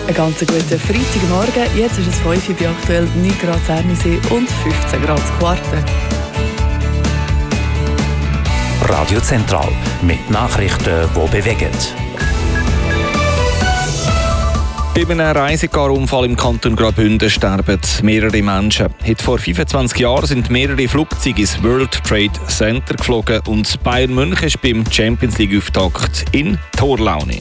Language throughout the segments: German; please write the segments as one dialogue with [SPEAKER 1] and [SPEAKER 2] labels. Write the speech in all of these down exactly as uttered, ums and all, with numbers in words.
[SPEAKER 1] Einen ganz guten Freitagmorgen. Jetzt ist es fünf Uhr bei aktuell neun Grad Zernisee und fünfzehn Grad Quarten.
[SPEAKER 2] Radio Zentral mit Nachrichten, die bewegen. Bei einem Reisegarunfall im Kanton Graubünden sterben mehrere Menschen. Heute vor fünfundzwanzig Jahren sind mehrere Flugzeuge ins World Trade Center geflogen und Bayern München ist beim Champions League-Auftakt in Torlaune.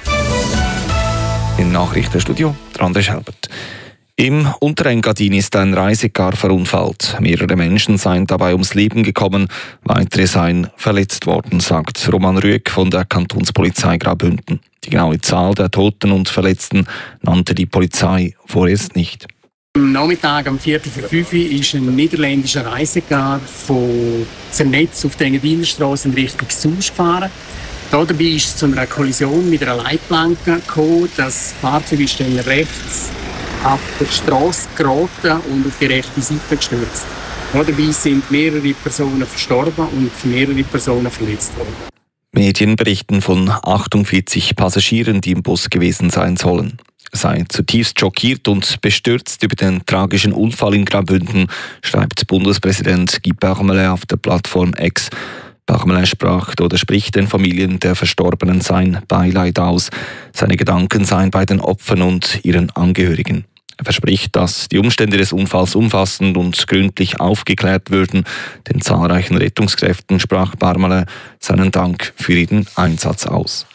[SPEAKER 2] Im Nachrichtenstudio André Schelbert. Im Unterengadin ist ein Reisegar verunfallt. Mehrere Menschen seien dabei ums Leben gekommen, weitere seien verletzt worden, sagt Roman Rüegg von der Kantonspolizei Graubünden. Die genaue Zahl der Toten und Verletzten nannte die Polizei vorerst nicht.
[SPEAKER 3] Am Nachmittag um Viertel vor fünf ist ein niederländischer Reisegar von Zernetz auf der Engadiner-Strasse in Richtung Susch gefahren. Dabei ist es zu einer Kollision mit einer Leitplanke gekommen. Das Fahrzeug ist dann rechts auf der Strasse geraten und auf die rechte Seite gestürzt. Dabei sind mehrere Personen verstorben und mehrere Personen verletzt worden.
[SPEAKER 2] Medien berichten von achtundvierzig Passagieren, die im Bus gewesen sein sollen. Er sei zutiefst schockiert und bestürzt über den tragischen Unfall in Graubünden, schreibt Bundespräsident Guy Parmelin auf der Plattform X. Parmelin sprach oder spricht den Familien der Verstorbenen sein Beileid aus. Seine Gedanken seien bei den Opfern und ihren Angehörigen. Er verspricht, dass die Umstände des Unfalls umfassend und gründlich aufgeklärt würden. Den zahlreichen Rettungskräften sprach Parmelin seinen Dank für ihren Einsatz aus.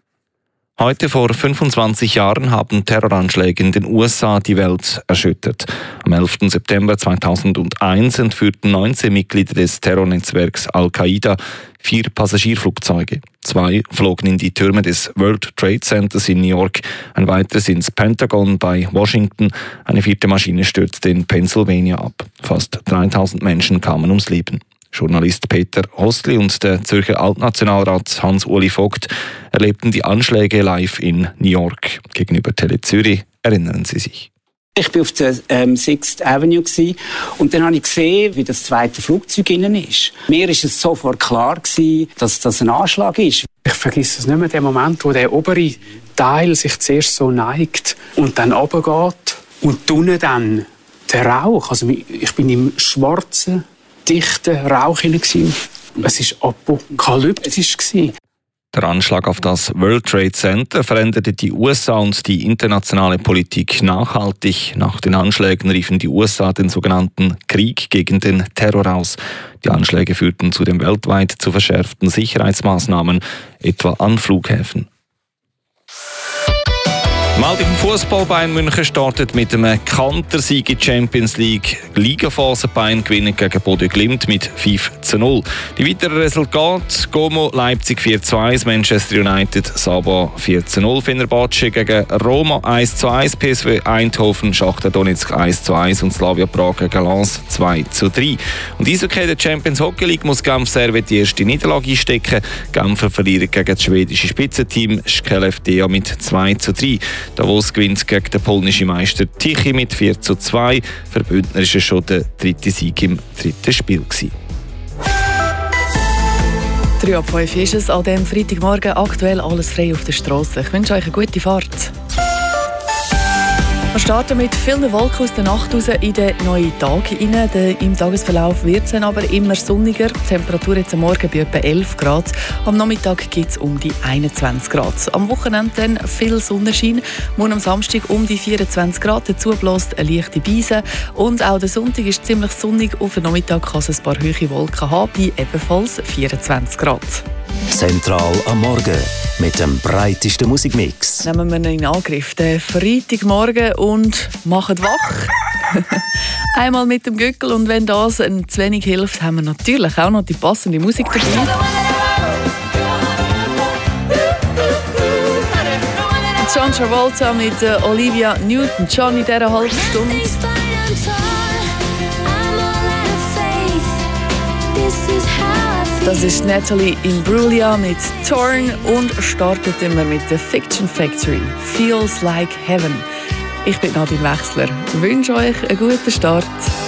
[SPEAKER 2] Heute vor fünfundzwanzig Jahren haben Terroranschläge in den U S A die Welt erschüttert. Am elften September zweitausendeins entführten neunzehn Mitglieder des Terrornetzwerks Al-Qaida vier Passagierflugzeuge. Zwei flogen in die Türme des World Trade Centers in New York, ein weiteres ins Pentagon bei Washington. Eine vierte Maschine stürzte in Pennsylvania ab. Fast dreitausend Menschen kamen ums Leben. Journalist Peter Hostli und der Zürcher Altnationalrat Hans-Uli Vogt erlebten die Anschläge live in New York. Gegenüber Tele Zürich erinnern sie sich.
[SPEAKER 4] Ich war auf der ähm, Sixth Avenue gewesen, und dann habe ich gesehen, wie das zweite Flugzeug innen ist. Mir war es sofort klar gewesen, dass das ein Anschlag ist.
[SPEAKER 3] Ich vergesse es nicht mehr, den Moment, wo der obere Teil sich zuerst so neigt und dann runtergeht und unten dann der Rauch. Also ich bin im schwarzen, dichten Rauch hinein. Es war apokalyptisch.
[SPEAKER 2] Der Anschlag auf das World Trade Center veränderte die U S A und die internationale Politik nachhaltig. Nach den Anschlägen riefen die U S A den sogenannten Krieg gegen den Terror aus. Die Anschläge führten zudem weltweit zu verschärften Sicherheitsmaßnahmen, etwa an Flughäfen. Mal im Fußball. Bayern München startet mit einem Kantersieg in die Champions League. Ligaphase. Bayern gewinnt gegen Bodø Glimt mit fünf zu null. Die weiteren Resultate: Como Leipzig vier zu eins, Manchester United Saba vier zu null, Fenerbahce gegen Roma eins zu eins, P S V Eindhoven Schachtar Donetsk eins zu eins und Slavia Prag gegen Lens zwei zu drei. Und Eishockey der Champions Hockey League muss Genf Servet die erste Niederlage einstecken. Genfer verlieren gegen das schwedische Spitzenteam Skellefteå mit zwei zu drei. Davos gewinnt gegen den polnischen Meister Tichy mit vier zu zwei. Für Bündner war es schon der dritte Sieg im dritten Spiel gewesen.
[SPEAKER 1] drei ab fünf ist es an diesem Freitagmorgen. Aktuell alles frei auf der Straße. Ich wünsche euch eine gute Fahrt. Wir starten mit vielen Wolken aus der Nacht raus in den neuen Tag hinein. Im Tagesverlauf wird es dann aber immer sonniger. Die Temperatur jetzt am Morgen bei etwa elf Grad. Am Nachmittag gibt es um die einundzwanzig Grad. Am Wochenende dann viel Sonnenschein. Morgen am Samstag um die vierundzwanzig Grad. Dazu bläst eine leichte Brise. Und auch der Sonntag ist ziemlich sonnig. Auf den Nachmittag kann es ein paar hohe Wolken haben, bei ebenfalls vierundzwanzig Grad.
[SPEAKER 2] Zentral am Morgen mit dem breitesten Musikmix.
[SPEAKER 1] Nehmen wir in Angriff den Freitagmorgen und machen wach. Einmal mit dem Gückel, und wenn das ein zu wenig hilft, haben wir natürlich auch noch die passende Musik dabei. John Travolta mit Olivia Newton-John in dieser halben Stunde. Das ist Natalie Imbruglia mit Torn und startet immer mit der Fiction Factory. Feels like Heaven. Ich bin Nadine Wechsler. Ich wünsche euch einen guten Start.